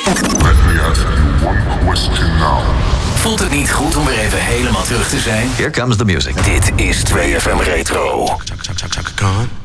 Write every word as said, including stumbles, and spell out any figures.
Let me ask you one question now. Voelt het niet goed om weer even helemaal terug te zijn? Here comes the music. Dit is twee F M Retro. Chaka, chaka, chaka, Khan.